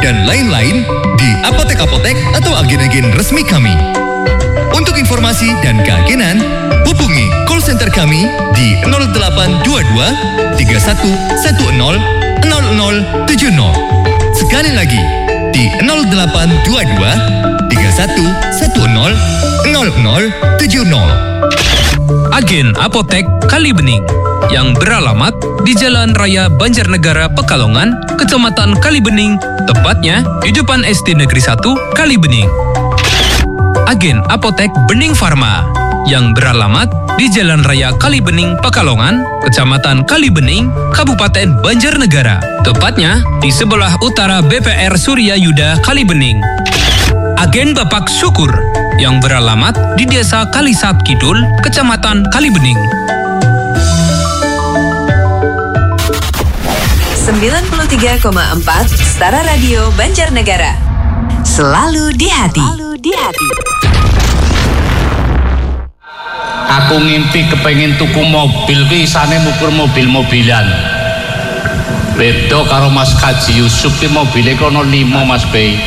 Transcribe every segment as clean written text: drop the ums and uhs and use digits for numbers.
dan lain-lain di apotek-apotek atau agen-agen resmi kami. Untuk informasi dan keagenan, hubungi call center kami di 0822 3110 0070. Sekali lagi di 0822 3110 0070. Agen Apotek Kalibening yang beralamat di Jalan Raya Banjarnegara Pekalongan, Kecamatan Kalibening, tepatnya di depan SD Negeri 1 Kalibening. Agen Apotek Bening Farma yang beralamat di Jalan Raya Kalibening Pekalongan, Kecamatan Kalibening, Kabupaten Banjarnegara, tepatnya di sebelah utara BPR Surya Yuda Kalibening. Agen Bapak Syukur yang beralamat di Desa Kalisat Kidul, Kecamatan Kalibening. 93,4 Stara Radio Banjarnegara. Selalu di hati. Aku ngimpi kepengin tuku mobil ki isane mukur mobil-mobilan. Beda karo Mas Kaji Yusuf ki mobile kono 5 Mas Bey.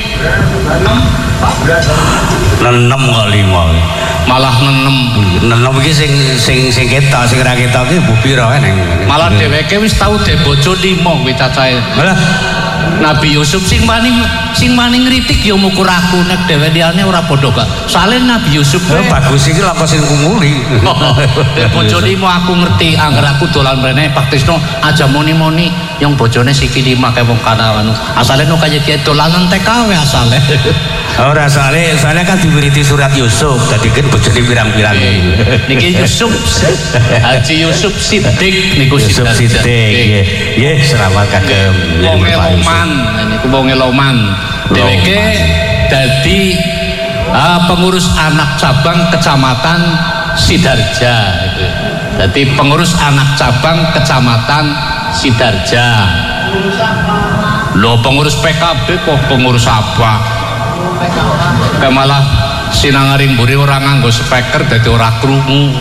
6 kok 5. Malah 6 iki sing ketok sing ra ketok ki bu pira kan. Malah dheweke wis tau de bojo 5 kuwi cacahe. Malah Nabi Yusuf sing maning ngritik ya mukur aku nek dhewe liyane ora padha gak. Soale Nabi Yusuf bagus iki lha sing ngumuli. Bojo 5 aku ngerti angger aku dolan mrene Pak Tisno aja moni-moni yang bojone siki 5 kae wong kana anu. Asale no kaya dia dolanan TKW asale. Ora soalnya kan diwiriti surat Yusuf dadi kan bojone pirang-pirang. Niki Yusuf Haji Yusuf Siddiq niku Yusuf Siddiq. Nggih, selamat kagem. Niku wong Loman. Dheweke dadi pengurus anak cabang Kecamatan Sidarja gitu. Dadi pengurus anak cabang Kecamatan Sidarja. Loh pengurus PKB kok pengurus apa? Kayak malah sinangaring mburi ora nganggo speaker dadi ora krungu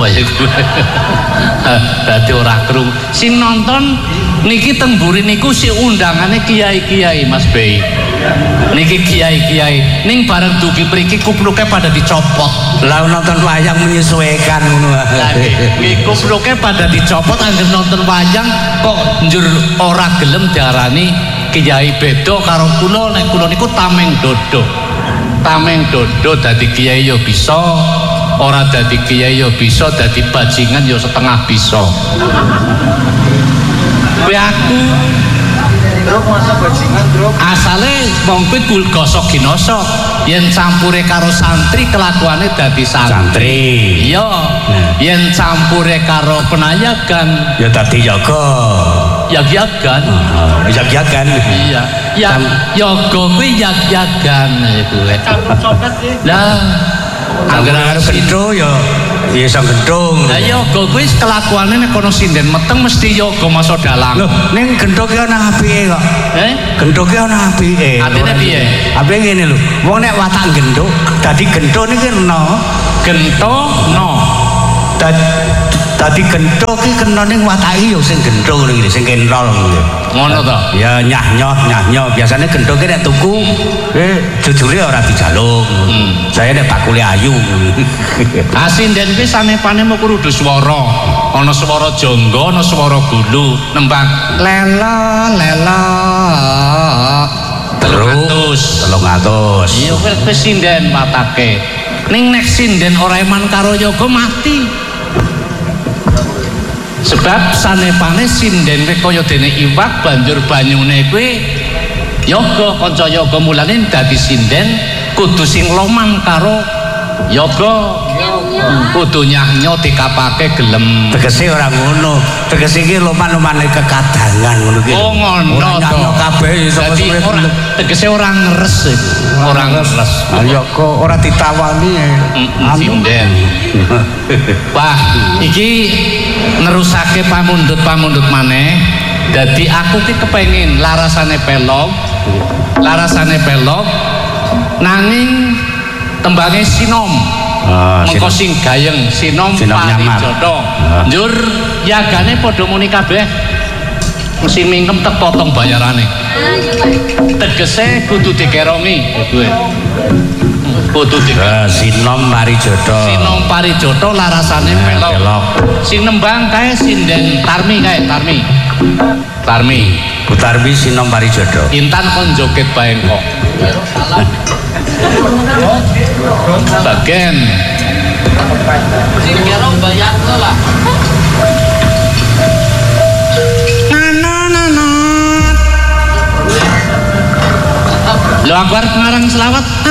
dadi ora krungu. Sing nonton niki teng mburi niku si undangane kiai-kiai Mas Bey. Niki kiai-kiai ning bareng dugi mriki kupluke pada dicopot. Lah nonton wayang menyesuaikan ngono. Nggih kupluke pada dicopot angger nonton wayang kok njur ora gelem diarani kiai beda karo kula. Nek kula niku tameng dodo dadi kiai yo bisa, ora dadi kiai yo bisa, dadi bajingan yo setengah bisa. Kuwi aku asale wong kuwi gosok ginosok yen campure karo santri kelakuane dadi santri. Iya. Yen campure karo penayagan ya dadi yoga. Yag-yagan. Yag-yagan. Iya. Ya yoga kuwi yag-yagan kuwi. Campur copet iki. Lah angger gendho ya iso gendhong. Lah yoga kuwi kelakuane nek kono sinden meteng mesti yoga masa dalang. Lho, ning gendho ki ana apike kok. Gendho ki ana apike. Artine piye? Apike ngene lho. Wong nek watak gendho, dadi gendho niki no. Gento no. Dadi gendho ki kena ning watake ya sing gendho ngene iki, sing kenrol ngene. Ngono to? Ya nyah-nyoh. Biasane gendho ki nek tuku jujure ora dijaluk. Saya nek bakule ayu. Asinden ki sanepane mung kudu swara. Ana swara jangga, ana swara gulu. Nembang lela 300. Iya kuwi sinden watake. Ning nek sinden ora eman karo yoga mati. Sebab sanepane sinden kaya dene iwak banjur banyune kuwi yoga kanca yoga mulane dadi sinden kudu sing loman karo yoga. Kudu nyah-nyoh dikapake gelem. Tegese ora ngono. Tegese iki loman-lomane kekadangan ngono ki. Oh ngono to. Kabeh iso tegese ora ngeres iku. Ora ngeres. Ya kok ora ditawani sinden. Wah, iki nerusake pamundhut-pamundhut maneh. Dadi aku ki kepengin larasane pelog nanging tembange sinom. Mengko sing gayeng sinom parijoto. Njur yagane padha muni kabeh. sing mingkem tek potong bayarane. Tegese kudu dikerongi kuwe. Kudu Sinom Parijoto. Sinom Parijoto larasane melok. Sing nembang kae sinden Tarmi kae Tarmi. Bu Tarmi Sinom Parijoto. Intan kon joget baengkok. Bagian sing kira bayar lah. Lo Akbar ngarang selawat